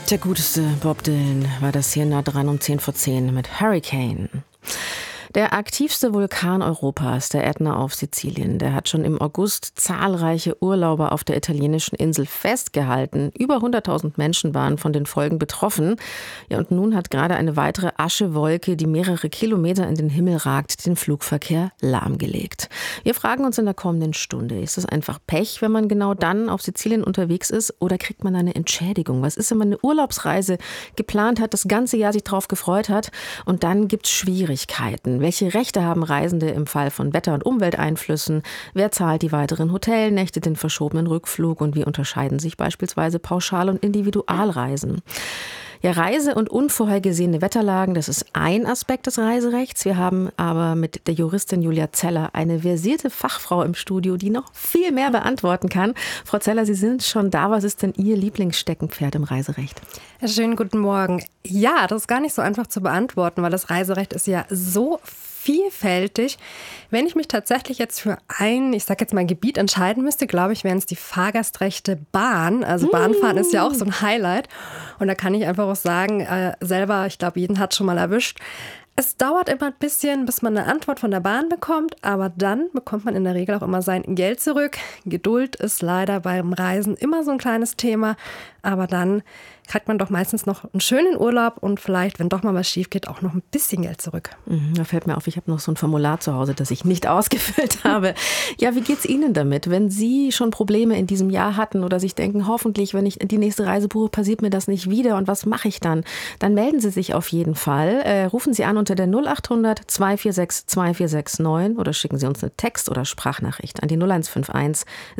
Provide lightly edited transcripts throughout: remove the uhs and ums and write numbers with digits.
Der guteste Bob Dylan war das hier nah dran um 10 vor 10 mit Hurricane. Der aktivste Vulkan Europas, der Ätna auf Sizilien, der hat schon im August zahlreiche Urlauber auf der italienischen Insel festgehalten. Über 100.000 Menschen waren von den Folgen betroffen. Ja, und nun hat gerade eine weitere Aschewolke, die mehrere Kilometer in den Himmel ragt, den Flugverkehr lahmgelegt. Wir fragen uns in der kommenden Stunde, ist das einfach Pech, wenn man genau dann auf Sizilien unterwegs ist, oder kriegt man eine Entschädigung? Was ist, wenn man eine Urlaubsreise geplant hat, das ganze Jahr sich drauf gefreut hat und dann gibt es Schwierigkeiten? Welche Rechte haben Reisende im Fall von Wetter- und Umwelteinflüssen? Wer zahlt die weiteren Hotelnächte, den verschobenen Rückflug? Und wie unterscheiden sich beispielsweise Pauschal- und Individualreisen? Ja, Reise- und unvorhergesehene Wetterlagen, das ist ein Aspekt des Reiserechts. Wir haben aber mit der Juristin Julia Zeller eine versierte Fachfrau im Studio, die noch viel mehr beantworten kann. Frau Zeller, Sie sind schon da. Was ist denn Ihr Lieblingssteckenpferd im Reiserecht? Schönen guten Morgen. Ja, das ist gar nicht so einfach zu beantworten, weil das Reiserecht ist ja so vielfältig. Wenn ich mich tatsächlich jetzt für ein, ich sag jetzt mal Gebiet entscheiden müsste, glaube ich, wären es die Fahrgastrechte Bahn. Also Bahnfahren ist ja auch so ein Highlight. Und da kann ich einfach auch sagen, selber, ich glaube, jeden hat schon mal erwischt. Es dauert immer ein bisschen, bis man eine Antwort von der Bahn bekommt, aber dann bekommt man in der Regel auch immer sein Geld zurück. Geduld ist leider beim Reisen immer so ein kleines Thema, aber dann kriegt man doch meistens noch einen schönen Urlaub und vielleicht, wenn doch mal was schief geht, auch noch ein bisschen Geld zurück. Da fällt mir auf, ich habe noch so ein Formular zu Hause, das ich nicht ausgefüllt habe. Ja, wie geht's Ihnen damit, wenn Sie schon Probleme in diesem Jahr hatten oder sich denken, hoffentlich, wenn ich die nächste Reise buche, passiert mir das nicht wieder und was mache ich dann? Dann melden Sie sich auf jeden Fall. Rufen Sie an unter der 0800 246 2469 oder schicken Sie uns eine Text- oder Sprachnachricht an die 0151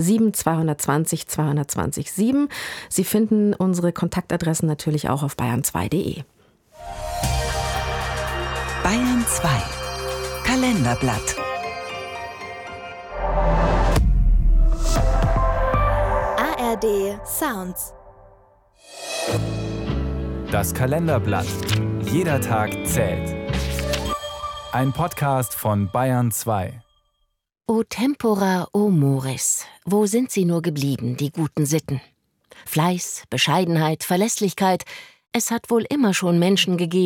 7220 220 7. Sie finden unsere Kontaktadressen natürlich auch auf bayern2.de. Bayern 2 Kalenderblatt. ARD Sounds. Das Kalenderblatt. Jeder Tag zählt. Ein Podcast von Bayern 2. O Tempora, o Mores, wo sind sie nur geblieben, die guten Sitten? Fleiß, Bescheidenheit, Verlässlichkeit, es hat wohl immer schon Menschen gegeben,